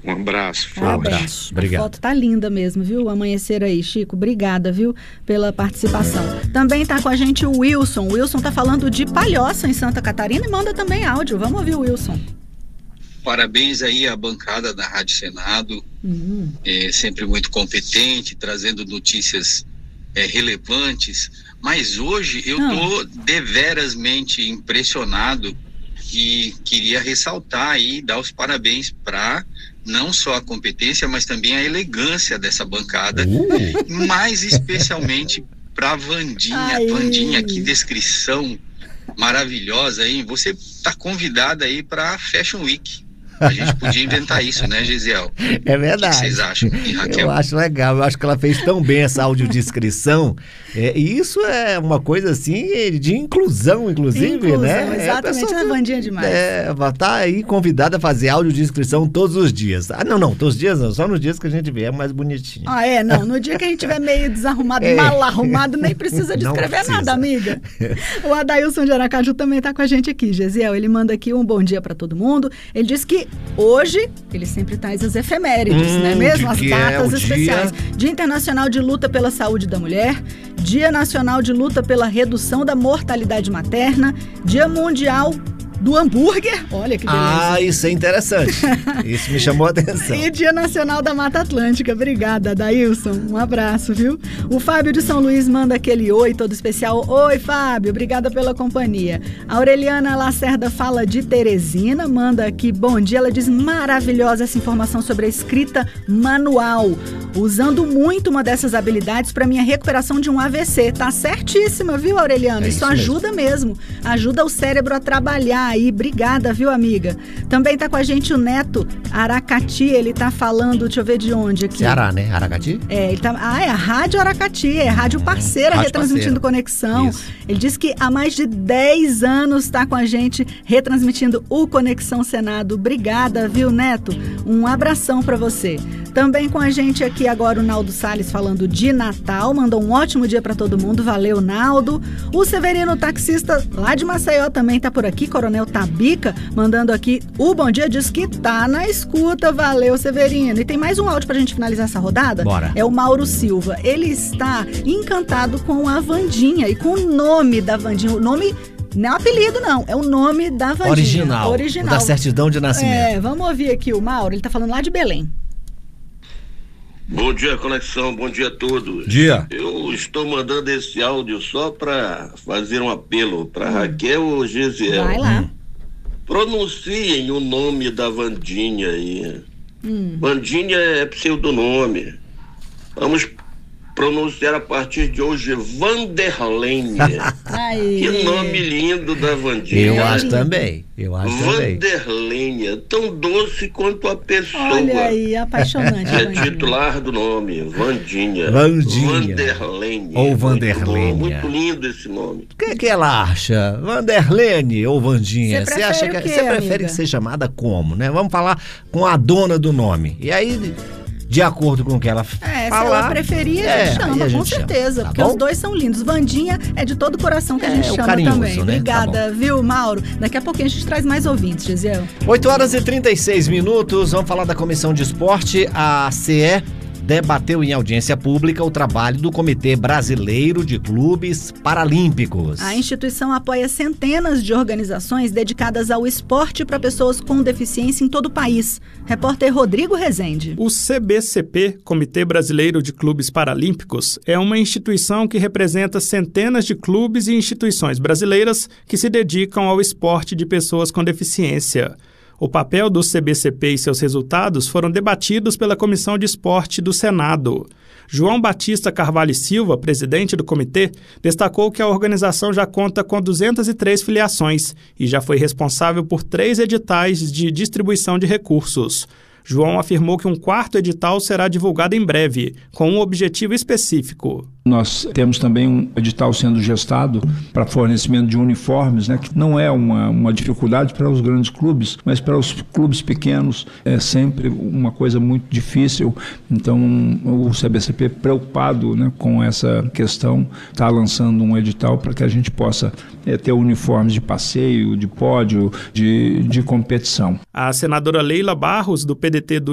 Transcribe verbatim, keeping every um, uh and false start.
Um abraço. Um abraço. Obrigado. A foto tá linda mesmo, viu? Amanhecer aí, Chico. Obrigada, viu, pela participação. Também tá com a gente o Wilson. O Wilson tá falando de Palhoça, em Santa Catarina, e manda também áudio. Vamos ouvir o Wilson. Parabéns aí à bancada da Rádio Senado. Uhum. É sempre muito competente, trazendo notícias é, relevantes. Mas hoje eu ah. tô deverasmente impressionado e queria ressaltar aí, dar os parabéns para não só a competência, mas também a elegância dessa bancada, uh. mais especialmente para a Wandinha. Wandinha, que descrição maravilhosa, hein? Você está convidada aí para a Fashion Week. A gente podia inventar isso, né, Gisiel? É verdade. O que vocês acham? E Raquel? Eu acho legal, eu acho que ela fez tão bem essa audiodescrição, é, e isso é uma coisa assim de inclusão, inclusive, inclusão, né? Exatamente, é, a Wandinha demais. É, tá aí convidada a fazer audiodescrição todos os dias. Ah, não, não, todos os dias não, só nos dias que a gente vier mais bonitinho. Ah, é? Não, no dia que a gente tiver meio desarrumado, é. mal arrumado, nem precisa descrever precisa. nada, amiga. O Adailson de Aracaju também tá com a gente aqui, Gesiel, ele manda aqui um bom dia para todo mundo. Ele diz que hoje, ele sempre traz as efemérides, hum, não é mesmo? As datas é especiais. Dia... dia Internacional de Luta pela Saúde da Mulher, Dia Nacional de Luta pela Redução da Mortalidade Materna, Dia Mundial do Hambúrguer, olha que beleza. Ah, isso é interessante. Isso me chamou a atenção. E Dia Nacional da Mata Atlântica. Obrigada, Adailson. Um abraço, viu? O Fábio de São Luís manda aquele oi todo especial. Oi, Fábio. Obrigada pela companhia. A Aureliana Lacerda fala de Teresina, manda aqui bom dia. Ela diz maravilhosa essa informação sobre a escrita manual. Usando muito uma dessas habilidades para minha recuperação de um A V C. Tá certíssima, viu, Aureliana? É isso, isso ajuda mesmo. Ajuda o cérebro a trabalhar aí, obrigada, viu, amiga? Também tá com a gente o Neto Aracati, ele tá falando, deixa eu ver de onde aqui. Ceará, né? Aracati? É, ele tá, ah, é a Rádio Aracati, é rádio parceira, rádio retransmitindo parceira. Conexão. Isso. Ele disse que há mais de dez anos tá com a gente retransmitindo o Conexão Senado. Obrigada, viu, Neto? Um abração pra você. Também com a gente aqui agora o Naldo Salles falando de Natal, mandou um ótimo dia pra todo mundo, valeu, Naldo. O Severino taxista lá de Maceió também tá por aqui, Coronel Tabica, mandando aqui o bom dia, diz que tá na escuta, valeu, Severino. E tem mais um áudio pra gente finalizar essa rodada? Bora. É o Mauro Silva, ele está encantado com a Wandinha e com o nome da Wandinha, o nome... Não é um apelido, não. É o nome da Wandinha. Original. Original. Da certidão de nascimento. É, vamos ouvir aqui o Mauro. Ele tá falando lá de Belém. Bom dia, Conexão. Bom dia a todos. Dia. Eu estou mandando esse áudio só para fazer um apelo para hum. Raquel ou Gesiel. Vai lá. Hum. Pronunciem o nome da Wandinha aí. Hum. Wandinha é pseudonome. Vamos pronunciar a partir de hoje Vanderlene. Que nome lindo da Wandinha. Eu acho também. Eu acho Vanderlene, é tão doce quanto a pessoa. Olha aí, apaixonante. É titular do nome, Wandinha. Wandinha. Vanderlene. Ou Vanderlene. Muito, muito lindo esse nome. O que, que ela acha? Vanderlene ou Wandinha? Você acha que você prefere que seja chamada como, né? Vamos falar com a dona do nome. E aí, de acordo com o que ela é, falar... se ela preferir, a gente é, chama, a gente com certeza. Chama, tá porque bom? Os dois são lindos. Wandinha é de todo o coração que é, a gente chama carinhoso, também. Né? Obrigada, tá viu, Mauro? Daqui a pouquinho a gente traz mais ouvintes, Gesiel. oito horas e trinta e seis minutos. Vamos falar da Comissão de Esporte. A C E debateu em audiência pública o trabalho do Comitê Brasileiro de Clubes Paralímpicos. A instituição apoia centenas de organizações dedicadas ao esporte para pessoas com deficiência em todo o país. Repórter Rodrigo Rezende. O C B C P, Comitê Brasileiro de Clubes Paralímpicos, é uma instituição que representa centenas de clubes e instituições brasileiras que se dedicam ao esporte de pessoas com deficiência. O papel do C B C P e seus resultados foram debatidos pela Comissão de Esporte do Senado. João Batista Carvalho Silva, presidente do comitê, destacou que a organização já conta com duzentas e três filiações e já foi responsável por três editais de distribuição de recursos. João afirmou que um quarto edital será divulgado em breve, com um objetivo específico. Nós temos também um edital sendo gestado para fornecimento de uniformes, né, que não é uma, uma dificuldade para os grandes clubes, mas para os clubes pequenos é sempre uma coisa muito difícil. Então, o C B C P, preocupado, né, com essa questão, está lançando um edital para que a gente possa é, ter uniformes de passeio, de pódio, de, de competição. A senadora Leila Barros, do P D T do